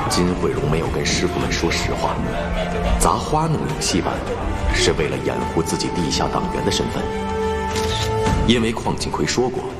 金惠荣没有跟师傅们说实话，砸花弄影戏班，是为了掩护自己地下党员的身份。因为邝庆奎说过，